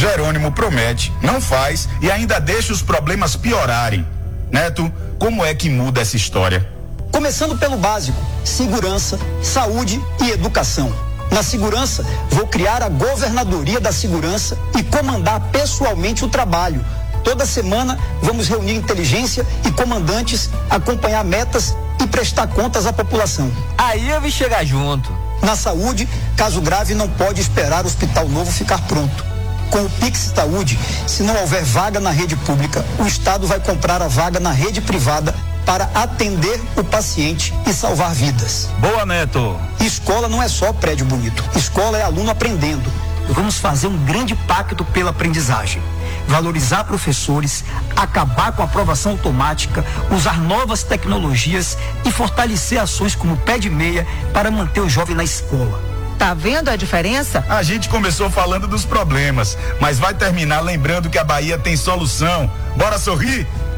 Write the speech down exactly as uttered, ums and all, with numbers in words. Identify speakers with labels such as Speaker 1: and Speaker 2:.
Speaker 1: Jerônimo promete, não faz e ainda deixa os problemas piorarem. Neto, como é que muda essa história?
Speaker 2: Começando pelo básico: segurança, saúde e educação. Na segurança, vou criar a Governadoria da Segurança e comandar pessoalmente o trabalho. Toda semana vamos reunir inteligência e comandantes, acompanhar metas e prestar contas à população.
Speaker 3: Aí eu vim chegar junto.
Speaker 2: Na saúde, caso grave não pode esperar o hospital novo ficar pronto. Com o Pix Saúde, se não houver vaga na rede pública, o Estado vai comprar a vaga na rede privada para atender o paciente e salvar vidas.
Speaker 4: Boa, Neto.
Speaker 2: Escola não é só prédio bonito. Escola é aluno aprendendo. Vamos fazer um grande pacto pela aprendizagem. Valorizar professores, acabar com a aprovação automática, usar novas tecnologias e fortalecer ações como pé de meia para manter o jovem na escola.
Speaker 5: Tá vendo a diferença?
Speaker 1: A gente começou falando dos problemas, mas vai terminar lembrando que a Bahia tem solução. Bora sorrir?